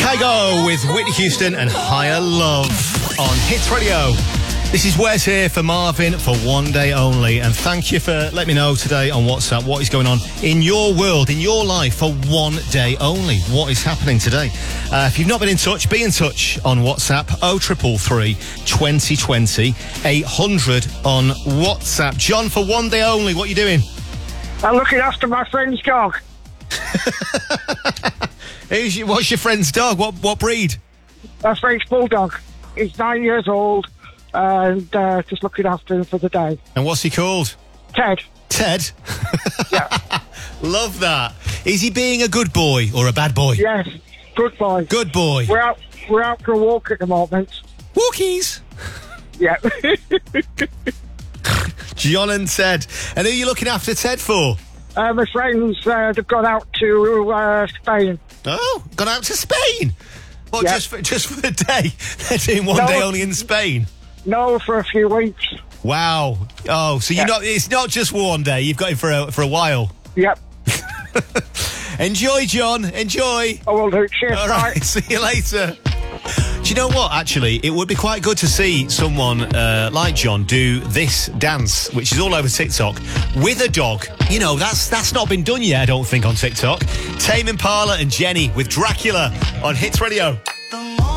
Kygo with Whitney Houston and Higher Love on Hits Radio. This is Wes here for Marvin for one day only, and thank you for letting me know today on WhatsApp what is going on in your world, in your life for one day only. What is happening today? If you've not been in touch, be in touch on WhatsApp 0333 2020 800 on WhatsApp. John, for one day only, what are you doing? I'm looking after my friend's dog. What's your friend's dog? What breed? My French bulldog. He's 9 years old and just looking after him for the day. And what's he called? Ted. Ted? Yeah. Love that. Is he being a good boy or a bad boy? Yes, good boy. Good boy. We're out for a walk at the moment. Walkies. Yeah. John and Ted. And who are you looking after Ted for? My friends, they've gone out to Spain. Oh, gone out to Spain? Well, Yeah. just for the day? They're doing one day only in Spain? No, for a few weeks. Wow. Oh, so it's not just one day, you've got him for a while. Yep. Enjoy, John. Enjoy. I will do. Cheers. All right, Bye. see you later. Do you know what, actually? It would be quite good to see someone like John do this dance, which is all over TikTok, with a dog. You know, that's not been done yet, I don't think, on TikTok. Tame Impala and Jenny with Dracula on Hits Radio.